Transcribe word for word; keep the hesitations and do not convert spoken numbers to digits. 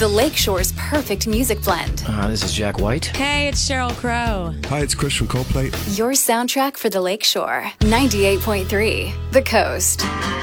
the Lakeshore's perfect music blend. Uh, this is Jack White. Hey, it's Sheryl Crow. Hi, it's Chris from Coldplay. Your soundtrack for the Lakeshore. ninety-eight point three, The Coast.